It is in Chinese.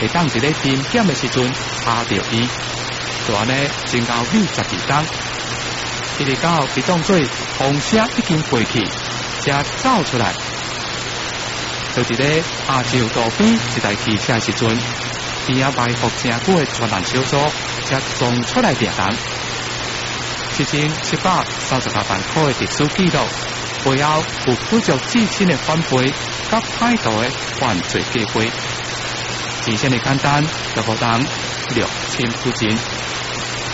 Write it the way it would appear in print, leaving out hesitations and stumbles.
会当一个定点的时阵查到伊，就安尼前后每12天，一直到被当作风车已经过去，才走出来。就伫咧下晝路边一台汽车时阵，边仔埋伏正久的专案小组才撞出来抓人。7738万块的特殊记录，背后有富足至亲的反背，甲歹徒的犯罪计划。而且的简单，就互人六亲不认。